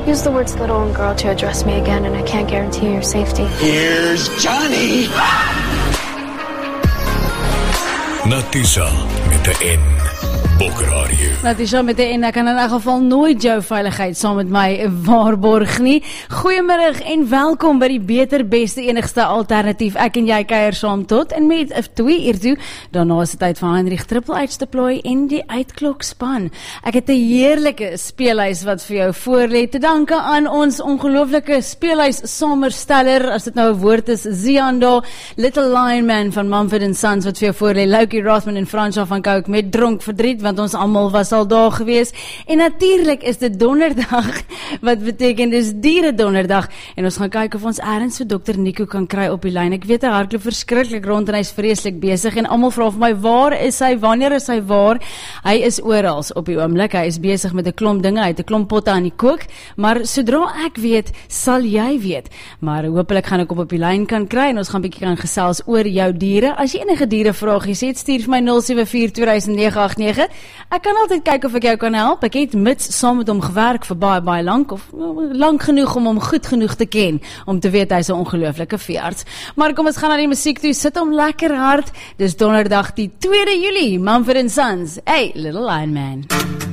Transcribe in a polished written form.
Use the words little and girl to address me again, and I can't guarantee your safety. Here's Johnny! Natisha met de N. Bokradio. Natisha met die en ek kan in elk geval nooit jou veiligheid saam met my waarborg nie. Goeiemiddag en welkom by die beter, beste, enigste alternatief. Ek en jy kuier saam tot en met 2 uur toe. Daarna is die tyd van Heinrich Triple H deploy en die uitklokspan. Ek het 'n heerlike speelhuis wat vir jou voorlê. Te danke aan ons ongelooflike speelhuis saamsteller, as dit nou 'n woord is, Ziando, Little Lion Man van Mumford & Sons wat vir jou voorlê, Loki Rothman en Fransja van Coke met Dronk Verdriet, want ons almal was al daar gewees. En natuurlik is dit donderdag, wat beteken dis diere donderdag, en ons gaan kyk of ons ergens vir Dr. Nico kan kry op die lyn. Ek weet hy hardloop verskriklik rond en hy is vreeslik besig, en almal vra vir my, waar is hy, wanneer is hy waar? Hy is oral op die oomblik, hy is besig met 'n klomp dinge, hy het 'n klomp potte aan die kook, maar sodra ek weet, sal jy weet. Maar hopelik gaan ek op die lyn kan kry, en ons gaan bietjie kan gesels oor jou diere. As jy enige diere vragies het, stuur vir my 074-2009-89. Ek kan altyd kyk of ek jou kan help. Ek het mits saam met hom gewerk vir baie lank, of lank genoeg om hom goed genoeg te ken, om te weet hy's 'n ongelooflike veearts. Maar kom ons gaan na die musiek toe, sit hom lekker hard. Dis donderdag die 2 Julie, Mumford & Sons, hey, Little Lion Man.